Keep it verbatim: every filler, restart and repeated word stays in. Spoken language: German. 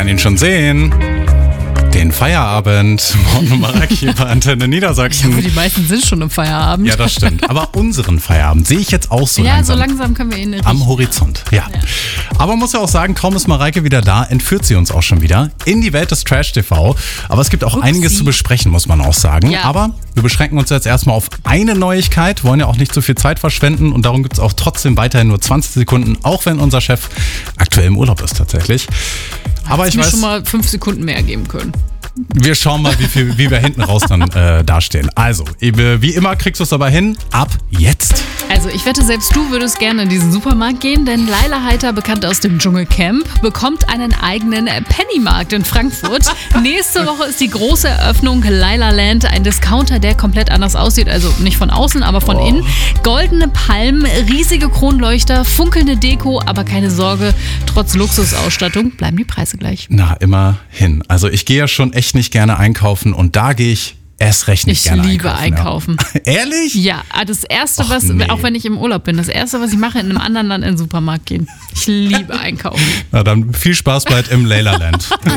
ihn schon sehen. Den Feierabend. Morgen Mareike hier bei Antenne Niedersachsen. Ja, die meisten sind schon im Feierabend. Ja, das stimmt. Aber unseren Feierabend sehe ich jetzt auch so ja, langsam. Ja, so langsam können wir ihn riechen. Am Horizont, ja. ja. Aber man muss ja auch sagen, kaum ist Mareike wieder da, entführt sie uns auch schon wieder in die Welt des Trash-T V. Aber es gibt auch Upsi. einiges zu besprechen, muss man auch sagen. Ja. Aber wir beschränken uns jetzt erstmal auf eine Neuigkeit, wollen ja auch nicht so viel Zeit verschwenden und darum gibt es auch trotzdem weiterhin nur zwanzig Sekunden, auch wenn unser Chef aktuell im Urlaub ist tatsächlich. Aber ich mir weiß, schon mal fünf Sekunden mehr geben können. Wir schauen mal, wie, viel, wie wir hinten raus dann äh, dastehen. Also, wie immer kriegst du es aber hin. Ab jetzt. Also, ich wette, selbst du würdest gerne in diesen Supermarkt gehen, denn Laila Heiter, bekannt aus dem Dschungelcamp, bekommt einen eigenen Pennymarkt in Frankfurt. Nächste Woche ist die große Eröffnung Laila Land, ein Discounter, der komplett anders aussieht. Also nicht von außen, aber von oh. innen. Goldene Palmen, riesige Kronleuchter, funkelnde Deko, aber keine Sorge, trotz Luxusausstattung bleiben die Preise gleich. Na, immerhin. Also ich gehe ja schon echt nicht gerne einkaufen und da gehe ich erst recht nicht ich gerne einkaufen. Ich liebe einkaufen. Ja. Ehrlich? Ja, das Erste, Och, was, nee. auch wenn ich im Urlaub bin, das Erste, was ich mache, in einem anderen Land in den Supermarkt gehen. Ich liebe einkaufen. Na dann viel Spaß bald im Laila Land.